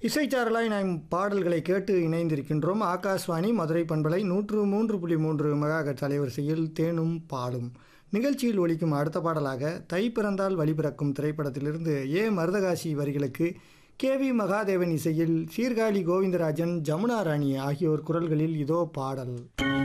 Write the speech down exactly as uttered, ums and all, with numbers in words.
இசைச்சாரலாய் நாம் பாடல்களை கேட்டு இணைந்திருக்கின்றோம். ஆகாஷ்வாணி மதுரை பண்பலை நூற்று மூன்று புள்ளி மூன்று மெகாஹெர்ட்ஸ் அலைவரிசையில் தேனும் பாலும் நிகழ்ச்சியில் ஒலிக்கும் அடுத்த பாடலாக தை பிறந்தால் வழி பிறக்கும் திரைப்படத்திலிருந்து ஏ மருதகாசி வரிகளுக்கு கே வி மகாதேவன் இசையில் சீர்காழி கோவிந்தராஜன், ஜமுனா ராணி ஆகியோர் குரல்களில் இதோ பாடல்.